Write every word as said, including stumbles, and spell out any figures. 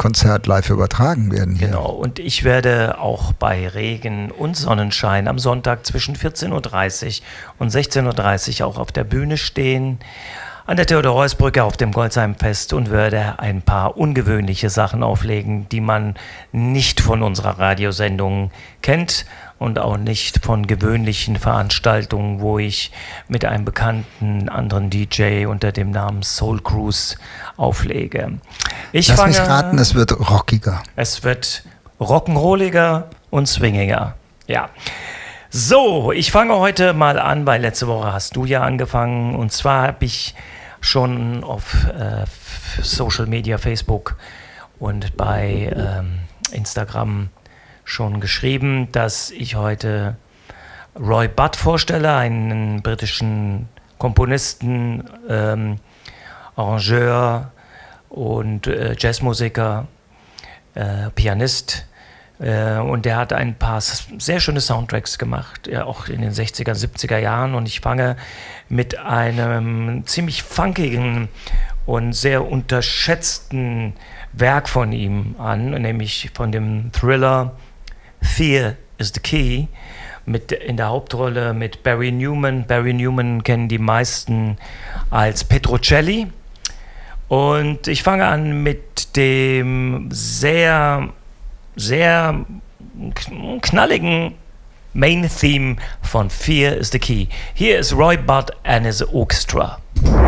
Konzert live übertragen werden. Hier. Genau, und ich werde auch bei Regen und Sonnenschein am Sonntag zwischen vierzehn Uhr dreißig und sechzehn Uhr dreißig auch auf der Bühne stehen, an der Theodor-Heuss-Brücke auf dem Goldsheim-Fest und werde ein paar ungewöhnliche Sachen auflegen, die man nicht von unserer Radiosendung kennt und auch nicht von gewöhnlichen Veranstaltungen, wo ich mit einem bekannten anderen D J unter dem Namen Soul Cruise auflege. Ich Lass fange, mich raten, es wird rockiger. Es wird rock'n'rolliger und swingiger. Ja. So, ich fange heute mal an, weil letzte Woche hast du ja angefangen. Und zwar habe ich schon auf äh, Social Media, Facebook und bei ähm, Instagram schon geschrieben, dass ich heute Roy Budd vorstelle, einen britischen Komponisten, ähm, Arrangeur und äh, Jazzmusiker, äh, Pianist. Äh, und der hat ein paar sehr schöne Soundtracks gemacht, ja, auch in den sechziger, siebziger Jahren. Und ich fange mit einem ziemlich funkigen und sehr unterschätzten Werk von ihm an, nämlich von dem Thriller Fear is the Key, mit in der Hauptrolle mit Barry Newman. Barry Newman kennen die meisten als Petrocelli. Und ich fange an mit dem sehr, sehr knalligen Main Theme von Fear is the Key. Hier ist Roy Budd and his Orchestra.